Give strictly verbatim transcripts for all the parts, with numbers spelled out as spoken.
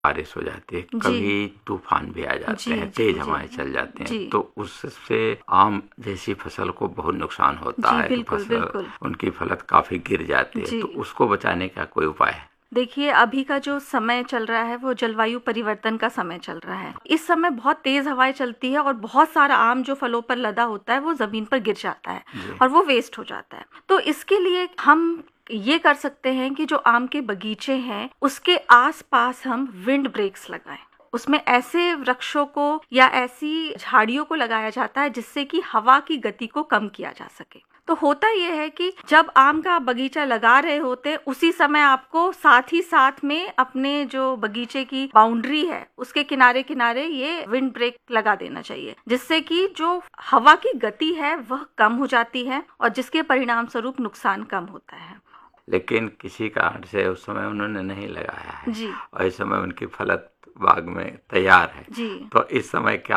बारिश हो जाती है, कभी तूफान भी आ जाते हैं, तेज हवाएं चल जाती हैं, तो उससे आम जैसी फसल को बहुत नुकसान होता है। बिल्कुल, तो फसल बिल्कुल। उनकी फलत काफी गिर जाती है। तो उसको बचाने का कोई उपाय है? देखिए, अभी का जो समय चल रहा है वो जलवायु परिवर्तन का समय चल रहा है। इस समय बहुत तेज हवाएं चलती है और बहुत सारा आम जो फलों पर लदा होता है वो जमीन पर गिर जाता है और वो वेस्ट हो जाता है। तो इसके लिए हम ये कर सकते हैं कि जो आम के बगीचे हैं उसके आसपास हम विंड ब्रेक्स लगाएं। उसमें ऐसे वृक्षों को या ऐसी झाड़ियों को लगाया जाता है जिससे कि हवा की गति को कम किया जा सके। तो होता यह है कि जब आम का बगीचा लगा रहे होते उसी समय आपको साथ ही साथ में अपने जो बगीचे की बाउंड्री है उसके किनारे किनारे ये विंड ब्रेक लगा देना चाहिए, जिससे कि जो हवा की गति है वह कम हो जाती है और जिसके परिणाम स्वरूप नुकसान कम होता है। लेकिन किसी कारण से उस समय उन्होंने नहीं लगाया है जी। और इस समय उनकी फलत बाग में तैयार है जी। तो इस समय क्या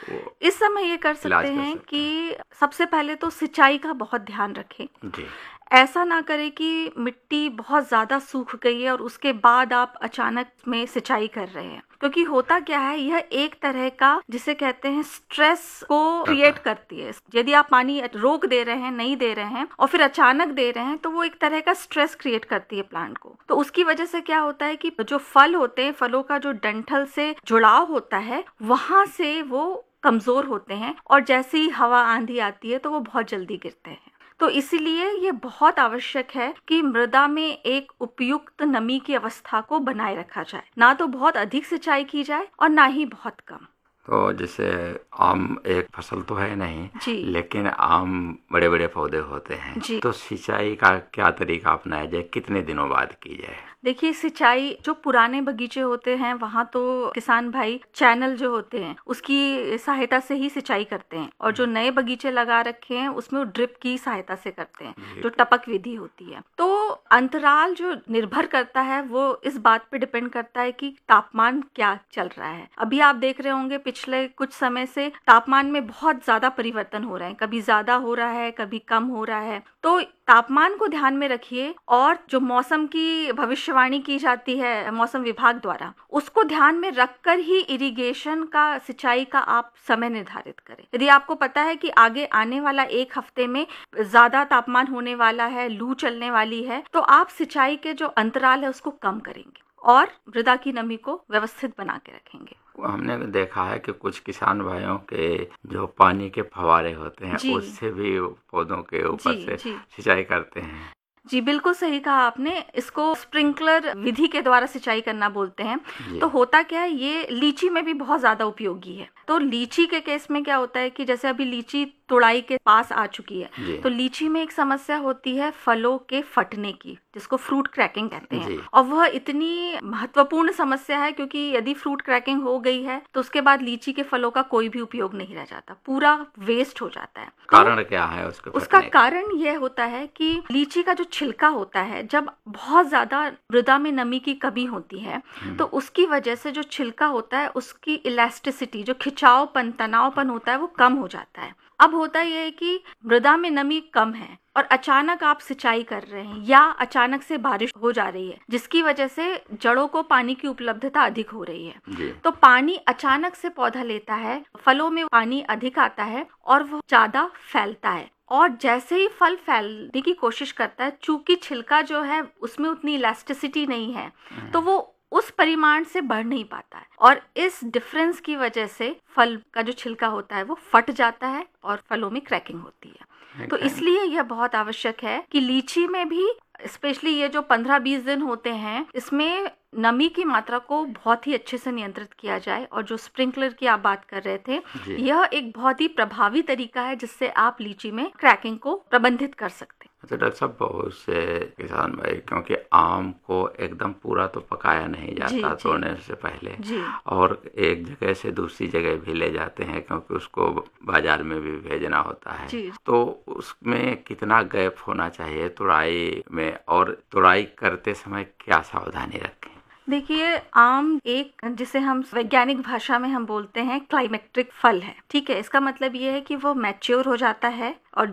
इस समय ये कर सकते हैं कि सबसे पहले तो सिंचाई का बहुत ध्यान रखें। जी। ऐसा ना करें कि मिट्टी बहुत ज़्यादा सूख गई है और उसके बाद आप अचानक में सिंचाई कर रहे हैं, क्योंकि होता क्या है, यह एक तरह का जिसे कहते हैं स्ट्रेस को क्रिएट करती है। यदि आप पानी रोक दे रहे हैं, नहीं दे रहे हैं और फिर अचानक दे रहे हैं तो वो एक तरह का स्ट्रेस क्रिएट करती है प्लांट को। तो उसकी वजह से क्या होता है कि जो फल होते हैं, फलों का जो डंठल से जुड़ाव होता है वहां से वो कमजोर होते हैं और जैसे ही हवा आंधी आती है तो वो बहुत जल्दी गिरते हैं। तो इसीलिए ये बहुत आवश्यक है कि मृदा में एक उपयुक्त नमी की अवस्था को बनाए रखा जाए, ना तो बहुत अधिक सिंचाई की जाए और ना ही बहुत कम। तो जैसे आम एक फसल तो है नहीं जी। लेकिन आम बड़े बड़े पौधे होते हैं जी। तो सिंचाई का क्या तरीका अपनाया जाए, कितने दिनों बाद की जाए? देखिए, सिंचाई जो पुराने बगीचे होते हैं वहाँ तो किसान भाई चैनल जो होते हैं उसकी सहायता से ही सिंचाई करते हैं और जो नए बगीचे लगा रखे हैं उसमें वो ड्रिप की सहायता से करते हैं, जो टपक विधि होती है। तो अंतराल जो निर्भर करता है वो इस बात पे डिपेंड करता है कि तापमान क्या चल रहा है। अभी आप देख रहे होंगे पिछले कुछ समय से तापमान में बहुत ज्यादा परिवर्तन हो रहे हैं, कभी ज्यादा हो रहा है, कभी कम हो रहा है। तो तापमान को ध्यान में रखिए और जो मौसम की भविष्यवाणी की जाती है मौसम विभाग द्वारा, उसको ध्यान में रखकर ही इरिगेशन का, सिंचाई का आप समय निर्धारित करें। यदि आपको पता है कि आगे आने वाला एक हफ्ते में ज्यादा तापमान होने वाला है, लू चलने वाली है, तो आप सिंचाई के जो अंतराल है उसको कम करेंगे और मृदा की नमी को व्यवस्थित बना के रखेंगे। हमने देखा है कि कुछ किसान भाइयों के जो पानी के फव्वारे होते हैं उससे भी पौधों के ऊपर से सिंचाई करते हैं। जी, बिल्कुल सही कहा आपने। इसको स्प्रिंकलर विधि के द्वारा सिंचाई करना बोलते हैं। तो होता क्या है, ये लीची में भी बहुत ज्यादा उपयोगी है। तो लीची के केस में क्या होता है कि जैसे अभी लीची तुड़ाई के पास आ चुकी है, तो लीची में एक समस्या होती है फलों के फटने की, जिसको फ्रूट क्रैकिंग कहते हैं। और वह इतनी महत्वपूर्ण समस्या है क्योंकि यदि फ्रूट क्रैकिंग हो गई है तो उसके बाद लीची के फलों का कोई भी उपयोग नहीं रह जाता, पूरा वेस्ट हो जाता है। कारण तो क्या है उसके? उसका कारण यह होता है कि लीची का जो छिलका होता है, जब बहुत ज्यादा मृदा में नमी की कमी होती है तो उसकी वजह से जो छिलका होता है उसकी इलास्टिसिटी, जो खिंचावपन, तनावपन होता है, वो कम हो जाता है। अब होता यह है कि मृदा में नमी कम है और अचानक आप सिंचाई कर रहे हैं या अचानक से बारिश हो जा रही है जिसकी वजह से जड़ों को पानी की उपलब्धता अधिक हो रही है। तो पानी अचानक से पौधा लेता है, फलों में पानी अधिक आता है और वो ज्यादा फैलता है। और जैसे ही फल फैलने की कोशिश करता है, चूंकि छिलका जो है उसमें उतनी इलास्टिसिटी नहीं है, तो वो उस परिमाण से बढ़ नहीं पाता है और इस डिफरेंस की वजह से फल का जो छिलका होता है वो फट जाता है और फलों में क्रैकिंग होती है। तो इसलिए यह बहुत आवश्यक है कि लीची में भी स्पेशली ये जो पंद्रह बीस दिन होते हैं, इसमें नमी की मात्रा को बहुत ही अच्छे से नियंत्रित किया जाए। और जो स्प्रिंकलर की आप बात कर रहे थे, यह एक बहुत ही प्रभावी तरीका है जिससे आप लीची में क्रैकिंग को प्रबंधित कर सकते हैं। तो डॉक्टर साहब, बहुत से किसान भाई, क्योंकि आम को एकदम पूरा तो पकाया नहीं जाता तोड़ने से पहले जी। और एक जगह से दूसरी जगह भी ले जाते हैं क्योंकि उसको बाजार में भी भेजना होता है जी। तो उसमें कितना गैप होना चाहिए तुड़ाई में, और तुड़ाई करते समय क्या सावधानी रखें? देखिए, आम एक, जिसे हम वैज्ञानिक भाषा में हम बोलते हैं, क्लाइमेक्ट्रिक फल है। ठीक है, इसका मतलब ये है कि वो मैच्योर हो जाता है और